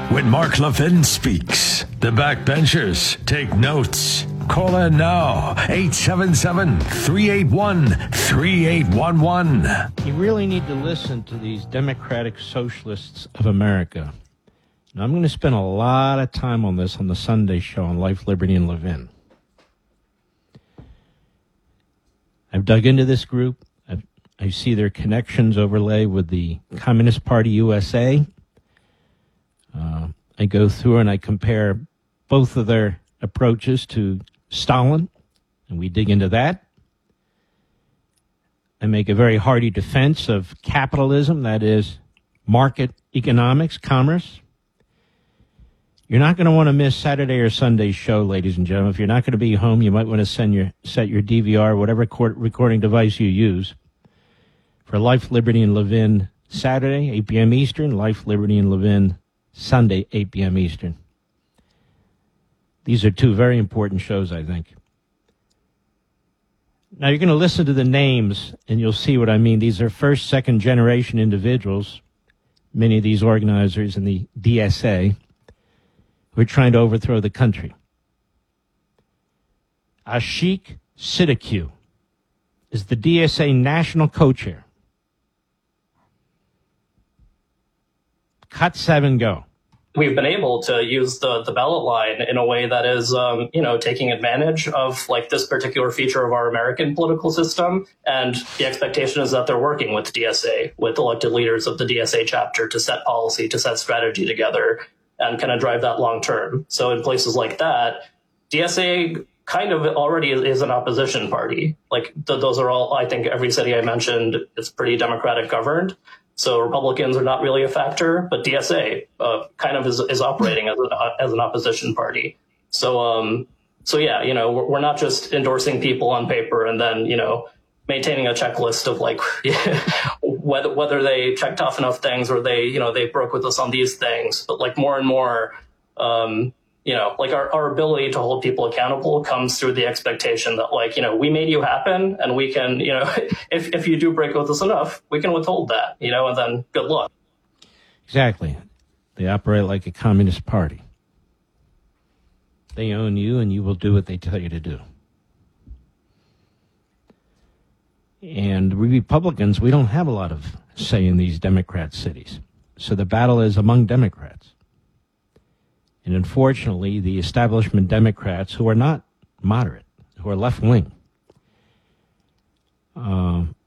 When Mark Levin speaks, the backbenchers take notes. Call in now, 877-381-3811. You really need to listen to these Democratic Socialists of America. Now, I'm going to spend a lot of time on this on the Sunday show on Life, Liberty, and Levin. I've dug into this group. I see their connections overlay with the Communist Party USA. I go through and I compare both of their approaches to Stalin, and we dig into that. I make a very hearty defense of capitalism, that is, market economics, commerce. You're not going to want to miss Saturday or Sunday's show, ladies and gentlemen. If you're not going to be home, you might want to set your DVR, whatever recording device you use, for Life, Liberty, and Levin Saturday, 8 p.m. Eastern, Life, Liberty, and Levin Sunday, 8 p.m. Eastern. These are two very important shows, I think. Now, you're going to listen to the names, and you'll see what I mean. These are first, second generation individuals, many of these organizers in the DSA, who are trying to overthrow the country. Ashik Siddique is the DSA national co-chair. Cut 7, go. We've been able to use the ballot line in a way that is, taking advantage of like this particular feature of our American political system. And the expectation is that they're working with DSA, with elected leaders of the DSA chapter to set policy, to set strategy together and kind of drive that long term. So in places like that, DSA kind of already is an opposition party. Like those are all, I think every city I mentioned is pretty Democratic governed. So Republicans are not really a factor, but DSA kind of is operating as an opposition party. So yeah, we're not just endorsing people on paper and then, maintaining a checklist of like whether they checked off enough things or they broke with us on these things. But like more and more, like our ability to hold people accountable comes through the expectation that like, we made you happen and we can, if you do break with us enough, we can withhold that, and then good luck. Exactly. They operate like a communist party. They own you and you will do what they tell you to do. And we Republicans, we don't have a lot of say in these Democrat cities. So the battle is among Democrats. And unfortunately, the establishment Democrats who are not moderate, who are left-wing,